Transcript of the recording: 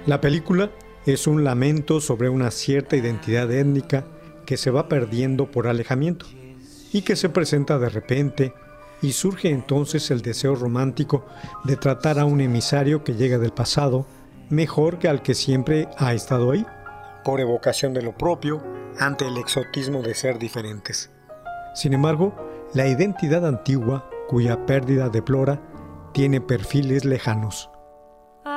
La película es un lamento sobre una cierta identidad étnica que se va perdiendo por alejamiento y que se presenta de repente, y surge entonces el deseo romántico de tratar a un emisario que llega del pasado mejor que al que siempre ha estado ahí, por evocación de lo propio ante el exotismo de ser diferentes. Sin embargo, la identidad antigua, cuya pérdida deplora, tiene perfiles lejanos.